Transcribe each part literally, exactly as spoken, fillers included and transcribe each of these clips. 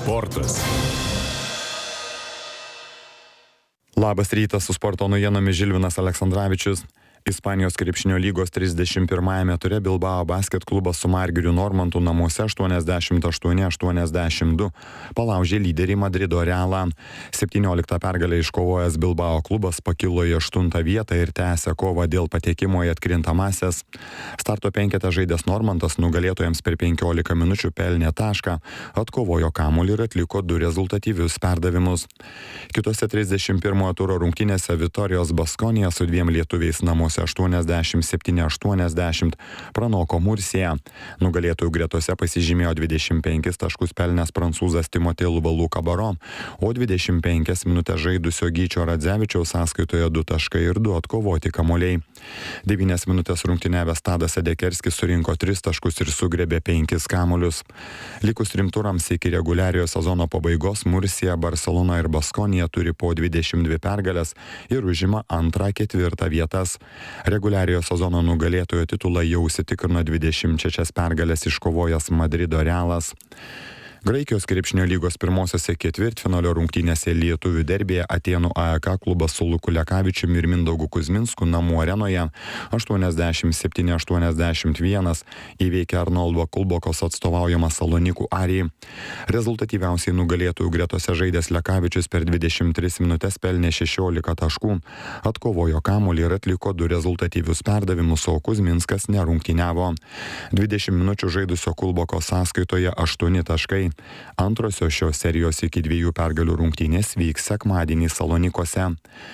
Sportas. Labas rytas, su sporto naujienomis Žilvinas Aleksandravičius. Ispanijos krepšinio lygos trisdešimt pirmajame ture Bilbao Basket klubas su Margiriu Normantu namuose aštuoniasdešimt aštuoni aštuoniasdešimt du palaužė lyderį Madrido Realą. septynioliktą pergalę iškovojęs Bilbao klubas pakilo į aštuntą vietą ir tęsia kovą dėl patekimo į atkrintamąsias. Starto penkete žaidęs Normantas nugalėtojams per penkiolika minučių pelnė tašką, atkovojo kamuolį ir atliko du rezultatyvius perdavimus. Kitose trisdešimt pirmojo turo rungtynėse Vitorijos Baskonija su dviem lietuviais namuose aštuoniasdešimt septyni aštuoniasdešimt pranoko Mursiją. Nugalėtojų gretose pasižymėjo dvidešimt penkis taškus pelnęs prancūzas Timotė Lubalų Kabaro, o dvidešimt penkias minutės žaidusio Gyčio Radzevičiaus sąskaitoje du taškai ir du atkovoti kamuoliai. devynias minutės rungtyniavęs Tadas Adekerskis surinko tris taškus ir sugrebė penkis kamuolius. Likus rimturams iki reguliariojo sezono pabaigos Mursija, Barcelona ir Baskonija turi po dvidešimt dvi pergalės ir užima antrą ketvirtą vietas. Reguliariojo sezono nugalėtojo titulą jau užsitikrino dvidešimt šešias pergalės iškovojęs Madrido Realas. Graikijos krepšinio lygos pirmosiose ketvirtfinalio rungtynėse lietuvių derbėje Atėnų A E K klubas su Luku Lekavičiumi ir Mindaugu Kuzminsku namų arenoje aštuoniasdešimt septyni aštuoniasdešimt vienas įveikė Arnoldo Kulbokos atstovaujamą Salonikų Arijai. Rezultatyviausiai nugalėtojų gretose žaidęs Lekavičius per dvidešimt tris minutės pelnė šešiolika taškų, atkovojo kamuolį ir atliko du rezultatyvius perdavimus, o Kuzminskas nerungtyniavo. dvidešimt minučių žaidusio Kulbokos sąskaitoje aštuoni taškai. Antrosios šios serijos iki dviejų pergalių rungtynės vyks sekmadienį Salonikuose.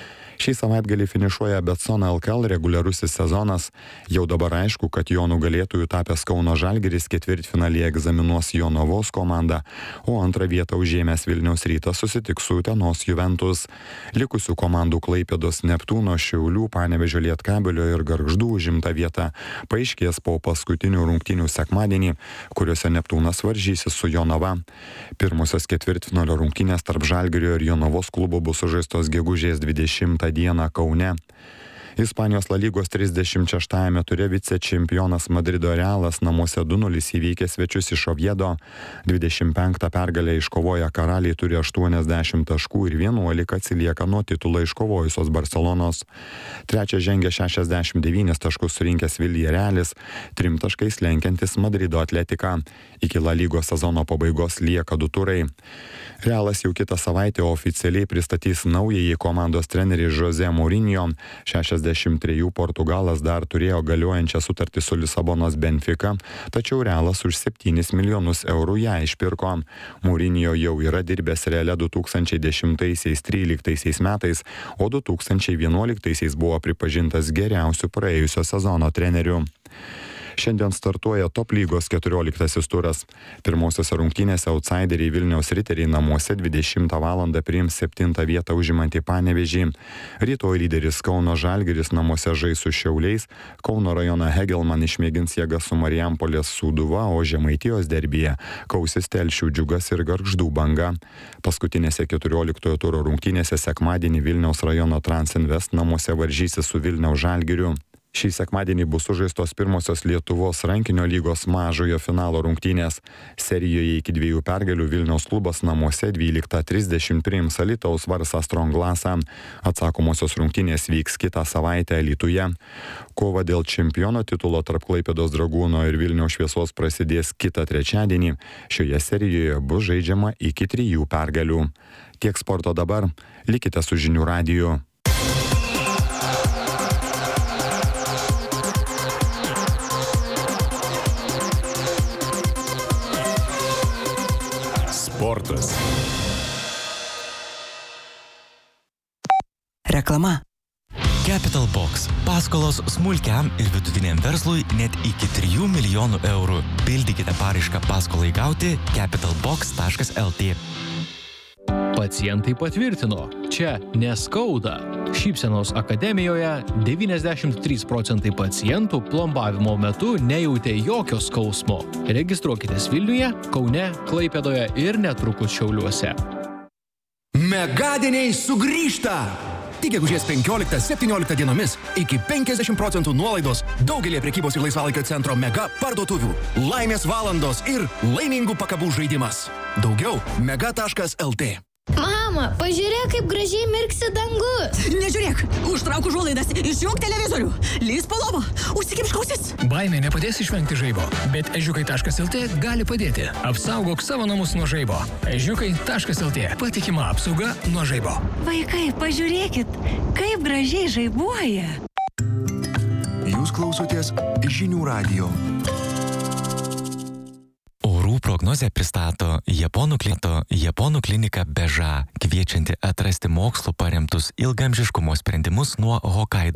Šį savaitgalį finišuoja Betson L K L reguliarusis sezonas. Jau dabar aišku, kad jo nugalėtojų tapęs Kauno Žalgiris ketvirtfinalyje egzaminuos Jonavos komandą, o antrą vietą užėmęs Vilniaus Rytas susitiks su Utenos Juventus. Likusių komandų Klaipėdos Neptūno, Šiaulių, Panevėžio Lietkabelio ir Gargždų užimta vieta paaiškės po paskutinių rungtynių sekmadienį, kuriuose Neptūnas varžysis su Jonava. Pirmosios ketvirtfinalio rungtynės tarp Žalgirio ir Jonavos klubų bus sužaistos gegužės dvidešimtą dieną Kaune. Ispanijos La Lygos trisdešimt šeštajame ture vicečempionas Madrido Realas namuose du nulis įveikė svečius iš Oviedo. dvidešimt penktą pergalę iškovoję karaliai turi aštuoniasdešimt taškų ir vienuolika atsilieka nuo titulą iškovojusios Barcelonos. Trečia žengia šešiasdešimt devynis taškus surinkęs Villarrealis, trim taškais lenkiantis Madrido Atletiką. Iki La Lygos sezono pabaigos lieka du turai. Realas jau kitą savaitę oficialiai pristatys naująjį komandos trenerį Jose Mourinho. šešiasdešimt trejų Portugalas dar turėjo galiojančią sutartį su Lisabonos Benfica, tačiau Realas už septynis milijonus eurų ją išpirko. Mourinho jau yra dirbęs Reale du tūkstančiai dešimtaisiais tryliktaisiais metais, o du tūkstančiai vienuoliktaisiais buvo pripažintas geriausiu praėjusio sezono treneriu. Šiandien startuoja Top lygos keturioliktasis turas. Pirmosiose rungtynėse outsideriai Vilniaus Riteriai namuose dvidešimtą valandą priims septintą vietą užimantį Panevėžį. Rytoj lyderis Kauno Žalgiris namuose žais su Šiauliais, Kauno rajono Hegelman išmėgins jėgas su Marijampolės Sūduva, o Žemaitijos derbyje kausis Telšių Džiugas ir Gargždų Banga. Paskutinėse keturioliktojo turo rungtynėse sekmadienį Vilniaus rajono Transinvest namuose varžysis su Vilniaus Žalgiriu. Šį sekmadienį bus sužaistos pirmosios Lietuvos rankinio lygos mažojo finalo rungtynės. Serijoje iki dviejų pergalių Vilniaus klubas namuose dvyliktą trisdešimt priims Alytaus Varsą Stronglasą. Atsakomosios rungtynės vyks kitą savaitę Alytuje. Kova dėl čempiono titulo tarp Klaipėdos Dragūno ir Vilniaus Šviesos prasidės kitą trečiadienį. Šioje serijoje bus žaidžiama iki trijų pergalių. Tiek sporto dabar. Likite su Žinių radiju. Sportas. Reklama. Capital Box. Paskolos smulkiam ir vidutiniam verslui net iki trijų milijonų eurų. Pildykite paraišką paskolai gauti capital box taškas l t. Pacientai patvirtino, čia neskauda. Šypsenos akademijoje devyniasdešimt trys procentai pacientų plombavimo metu nejautė jokio skausmo. Registruokitės Vilniuje, Kaune, Klaipėdoje ir netrukus Šiauliuose. Megadieniai sugrįžta! Tik gegužės penkioliktą septynioliktą dienomis iki penkiasdešimt procentų nuolaidos daugelį prekybos ir laisvalaikio centro mega parduotuvių. Laimės valandos ir laimingų pakabų žaidimas. Daugiau mega taškas lt. Mama, pažiūrėk, kaip gražiai mirksi dangus. Nežiūrėk, užtrauk užuolaidas, išjunk televizorių, lįs po lovą, užsikimšk ausis. Baimė nepadės išvengti žaibo, bet ežiukai taškas lt gali padėti. Apsaugok savo namus nuo žaibo. ežiukai taškas lt. Patikima apsauga nuo žaibo. Vaikai, pažiūrėkit, kaip gražiai žaibuoja. Jūs klausotės Žinių radijo. Orų prognozę pristato Japonų kliento Japonų klinika Beža, kviečianti atrasti mokslo paremtus ilgaamžiškumo sprendimus nuo Hokkaido.